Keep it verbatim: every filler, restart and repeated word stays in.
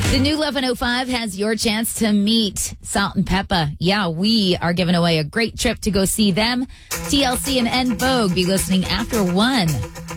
The new eleven oh five has your chance to meet Salt and Peppa. Yeah, we are giving away a great trip to go see them. T L C and En Vogue be listening after one.